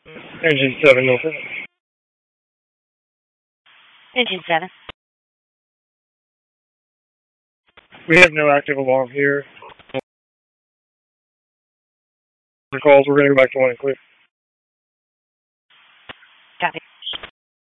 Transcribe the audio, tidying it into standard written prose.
Engine 7, no. Engine 7. We have no active alarm here. The calls, we're going to go back to 1 and clear.